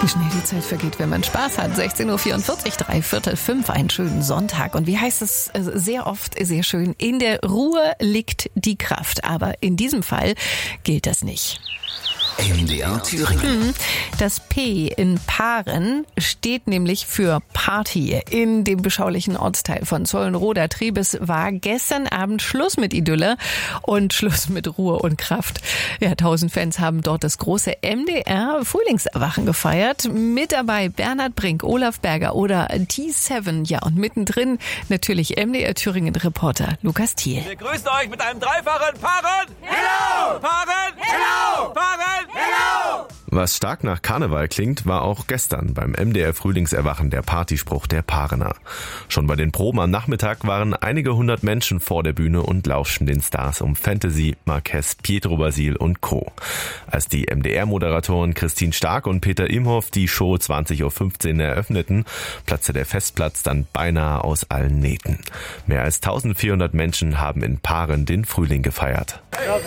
Wie schnell die Zeit vergeht, wenn man Spaß hat. 16.44 Uhr, 4:45, einen schönen Sonntag. Und wie heißt es sehr oft, sehr schön, in der Ruhe liegt die Kraft. Aber in diesem Fall gilt das nicht. MDR Thüringen. Das P in Paaren steht nämlich für Party. In dem beschaulichen Ortsteil von Zollenroda Triebes war gestern Abend Schluss mit Idylle und Schluss mit Ruhe und Kraft. Ja, 1000 Fans haben dort das große MDR Frühlingserwachen gefeiert. Mit dabei Bernhard Brink, Olaf Berger oder T7. Ja, und mittendrin natürlich MDR Thüringen Reporter Lukas Thiel. Wir grüßen euch mit einem dreifachen Paaren. Hello! Paaren! Hello! Paaren! Hello! Was stark nach Karneval klingt, war auch gestern beim MDR Frühlingserwachen der Partyspruch der Paarener. Schon bei den Proben am Nachmittag waren einige hundert Menschen vor der Bühne und lauschten den Stars um Fantasy, Marquez, Pietro Basil und Co. Als die MDR-Moderatoren Christine Stark und Peter Imhoff die Show 20.15 Uhr eröffneten, platzte der Festplatz dann beinahe aus allen Nähten. Mehr als 1400 Menschen haben in Paaren den Frühling gefeiert.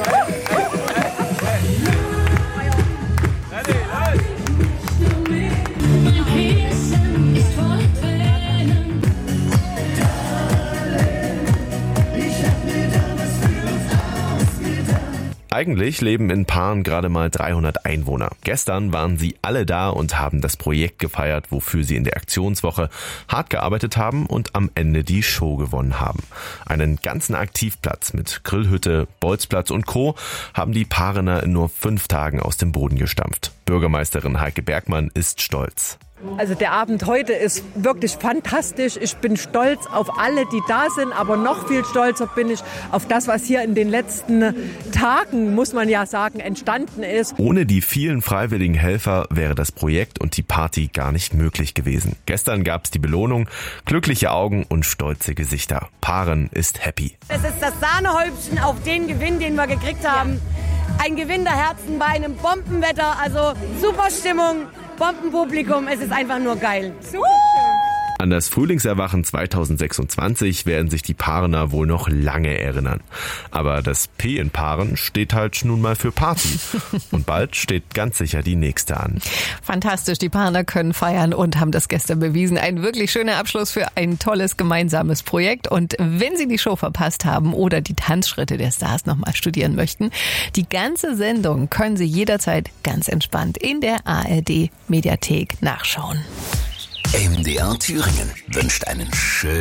Eigentlich leben in Paaren gerade mal 300 Einwohner. Gestern waren sie alle da und haben das Projekt gefeiert, wofür sie in der Aktionswoche hart gearbeitet haben und am Ende die Show gewonnen haben. Einen ganzen Aktivplatz mit Grillhütte, Bolzplatz und Co. haben die Paarener in nur 5 Tagen aus dem Boden gestampft. Bürgermeisterin Heike Bergmann ist stolz. Also der Abend heute ist wirklich fantastisch. Ich bin stolz auf alle, die da sind, aber noch viel stolzer bin ich auf das, was hier in den letzten Tagen, muss man ja sagen, entstanden ist. Ohne die vielen freiwilligen Helfer wäre das Projekt und die Party gar nicht möglich gewesen. Gestern gab's die Belohnung, glückliche Augen und stolze Gesichter. Paaren ist happy. Es ist das Sahnehäubchen auf den Gewinn, den wir gekriegt haben. Ein Gewinn der Herzen bei einem Bombenwetter, also super Stimmung. Bombenpublikum, es ist einfach nur geil. An das Frühlingserwachen 2026 werden sich die Paarener wohl noch lange erinnern. Aber das P in Paaren steht halt nun mal für Party. Und bald steht ganz sicher die nächste an. Fantastisch, die Paarener können feiern und haben das gestern bewiesen. Ein wirklich schöner Abschluss für ein tolles gemeinsames Projekt. Und wenn Sie die Show verpasst haben oder die Tanzschritte der Stars nochmal studieren möchten, die ganze Sendung können Sie jederzeit ganz entspannt in der ARD Mediathek nachschauen. MDR Thüringen wünscht einen schönen